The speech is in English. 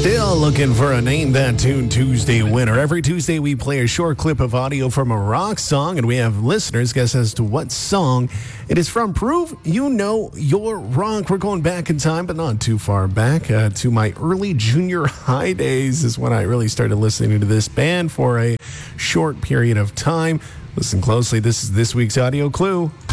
Still looking for a Name That Tune Tuesday winner. Every Tuesday we play a short clip of audio from a rock song, and we have listeners guess as to what song it is from. Prove you know your rock. We're going back in time, but not too far back. To my early junior high days is when I really started listening to this band for a short period of time. Listen closely. This is this week's audio clue.